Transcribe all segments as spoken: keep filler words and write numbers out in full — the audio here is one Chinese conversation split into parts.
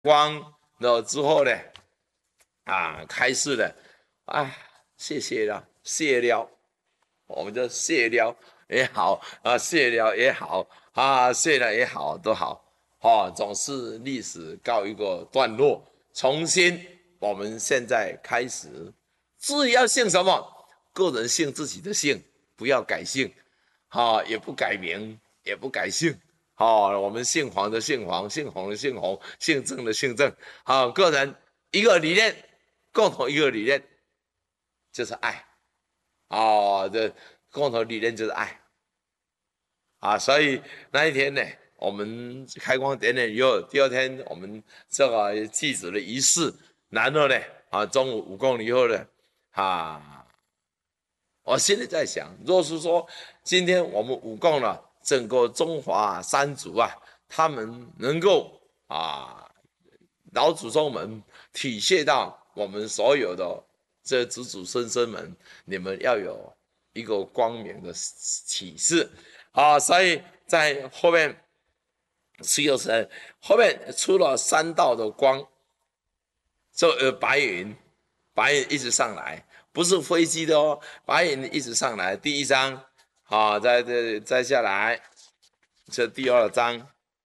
光，然后之后呢，啊，开始了，啊，谢谢了，谢了，我们就谢了也好啊，谢了也好啊，谢了也好，都好，哦，总是历史告一个段落，重新，我们现在开始，至于要姓什么，个人姓自己的姓，不要改姓，哈、哦，也不改名，也不改姓。好、哦，我们姓黄的姓黄，姓洪的姓洪，姓郑的姓郑。好、哦，个人一个理念，共同一个理念就是爱。哦，这共同理念就是爱啊，所以那一天呢，我们开光点点以后，第二天我们这个祭祖的仪式，然后呢，啊，中午五公里以后呢，啊，我心里在想，若是说今天我们五供了整个中华三族啊，他们能够啊，老祖宗们体现到我们所有的这子子孙孙们，你们要有一个光明的启示啊，所以在后面十六神后面出了三道的光，就呃白云，白云一直上来。不是飞机的哦，白云一直上来。第一章，好、哦，再再再下来，这第二章，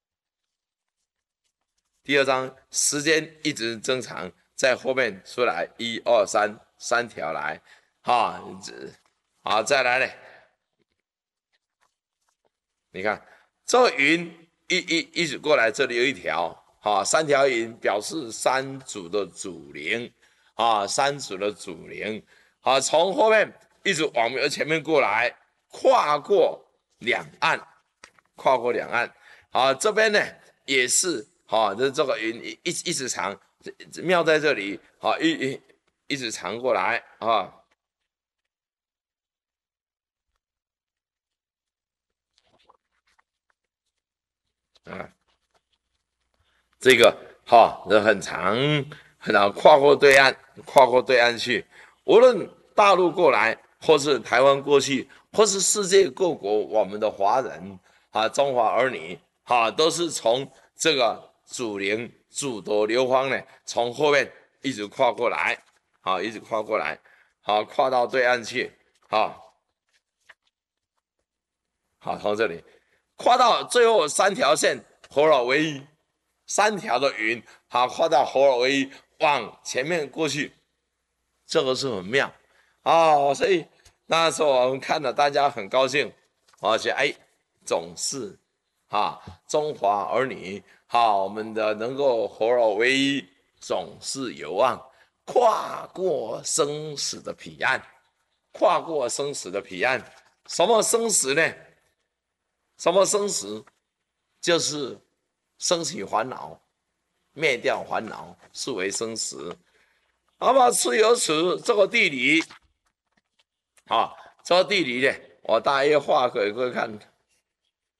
第二章时间一直增长，在后面出来一二三三条来，好、哦，好再来嘞，你看这云一一一直过来，这里有一条，好、哦，三条云表示三组的主灵，啊、哦，三组的主灵。好，从后面一直往前面过来，跨过两岸，跨过两岸。好，这边呢也是，好，这这个云一一直长，庙在这里，好，一一一直长过来啊。啊，这个哈，这很长，很长，跨过对岸，跨过对岸去，无论大陆过来，或是台湾过去，或是世界各国，我们的华人啊，中华儿女啊，都是从这个祖灵祖德流芳呢，从后面一直跨过来，好，一直跨过来，好，跨到对岸去，好，好，从这里跨到最后三条线，合而为一。三条的云，好，跨到合而为一，往前面过去，这个是很妙哦。所以那时候我们看了，大家很高兴，而且哎，总是啊，中华儿女，好，我们的能够合而为一，总是有望跨过生死的彼岸，跨过生死的彼岸。什么生死呢？什么生死？就是升起烦恼，灭掉烦恼，是为生死。那么是由此这个地理，啊，这个地理呢，我大约画给各位看。